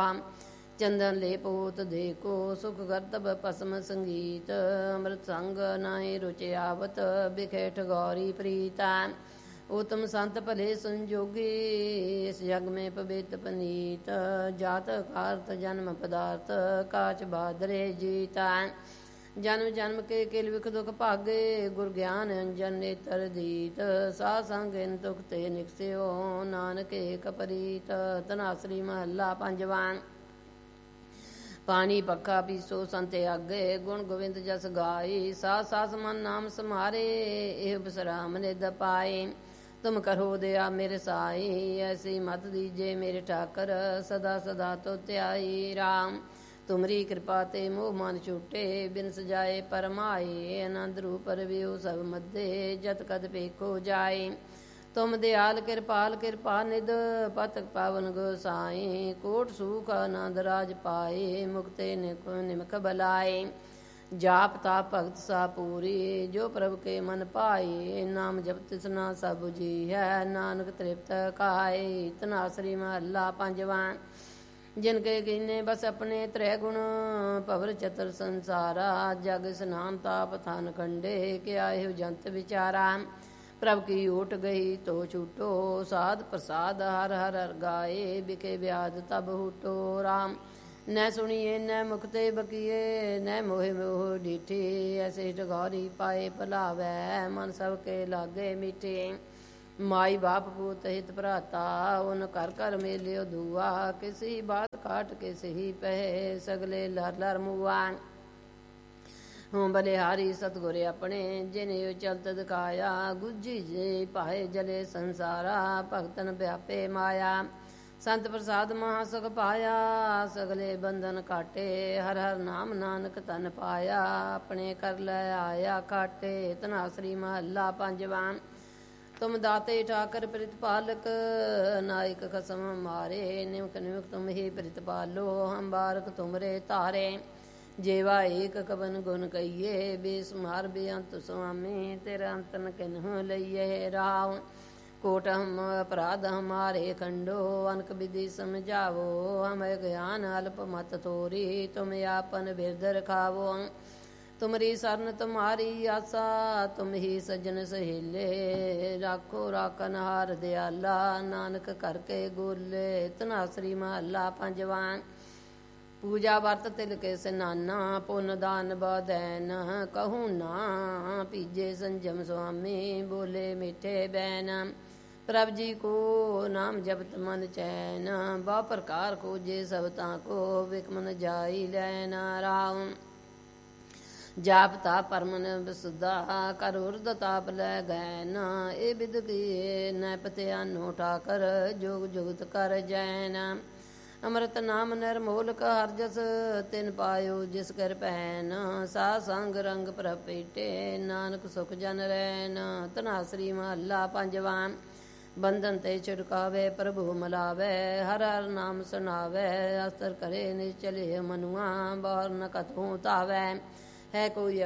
ਚੰਦਨ ਲੇ ਪੋਤ ਦੇਖੋ ਸੁਖ ਕਰਤਬ ਪਸਮ ਸੰਗੀਤ ਅੰਮ੍ਰਿਤ ਸੰਗ ਨਾਹੀ ਰੁਚਿ ਆਵਤ ਬਿਖੇ ਠਗੌਰੀ ਪ੍ਰੀਤਾ उत्तम संत भले संजोगी इस जग में पवित पनीत जात कार्त जन्म पदार्थ काच बादरे जीता जन्म जन्म के किल विख दुख भागे गुर ज्ञान अंजन नेतर दीत सा संग इन दुख ते निकसियो नानक एक परीत धनासरी महला पंजवां पानी पक्का पीसो संते आगे गुण गोविंद जस गाई सास सास मन नाम समारे एह बसराम निद पाए तुम करो दया मेरे साई ऐसी मत दीजे मेरे ठाकर सदा सदा तो त्याई राम तुमरी कृपा ते मोह मन छूटे बिन सजाए परमाए आनंद रूप रवियो सब मध्य जत कद पेखो जाए तुम दयाल कृपाल कृपा निध पतक पावन गोसाई कोट सुख आनंद राज पाए मुक्ते निमक बलाए जाप ताप भगत सा पूरी जो प्रभु के मन पाए नाम जप तिसना सब जी है नानक तृप्त खाए धनासरी महला पंजवां जिनके कीने बस अपने त्रै गुण भवर चतुर संसारा जग स्नान ताप थान खंडे क्या एह जंत विचारा प्रभु की ओट गई तो छूटो साध प्रसाद हर हर हर गाए बिके ब्याद तब हूटो राम न सुनिए न मुखते बकिए न मोहे मोह डीठी ऐसे ठगौरी पाए भुलावै मन सब के लागे मीठे माई बाप पूत हित भराता उन कर कर मेलियो दुआ किसी बात काट के सही पहे सगले लर लर मुआ हूँ बलिहारी सतगुरे अपने जिन्हें चलत दिखाया गुज्जी जे पाए जले संसारा भगतन व्यापे माया संत प्रसाद महासुख पाया सगले बंधन काटे हर हर नाम नानक तन पाया अपने कर लै आया काटे धनासरी महला पंजवां तुम दाते ठाकर प्रतिपालक नायक खसम मारे निमक निमक तुम ही प्रतिपालो हम बारक तुमरे तारे जेवा एक कवन गुण कहिए बेसुमार बेअंत स्वामी तेरा अंतन किन्हु लइए राव कोट हम अपराध हमारे खंडो अनक विधि समझावो हमें ज्ञान अल्प मत थोरी तुम आपन बिरध रखावो तुमरी शरण तुम्हारी आशा तुम ही सजन सहेले राखो राखन हार दयाला नानक करके गोले धनासरी महला पंजवां पूजा वर्त तिल के स्नाना पुन दान बदैन कहूँ ना पीजे संजम स्वामी बोले मीठे बैन प्रभु जी को नाम जपत मन चैन बहु प्रकार को जे सबता को विकमन जाई लैना राम जाप ताप परमन विशुद्धा कर उर्द ताप लै गैन ए विद की नैपत्यानो ठाकर जोग जुगत कर जैन अमृत नाम निर्मोलक हर जस तिन पायो जिस कर पैन सा संग रंग प्रपेटे नानक सुख जन रैन धनासरी महला पंजवां बंधन ते छिड़कावे प्रभु मलावे हर हर नाम सुनावे अस्तर करे निश्चले मनुआ बार न कतहूँ तावै है कोई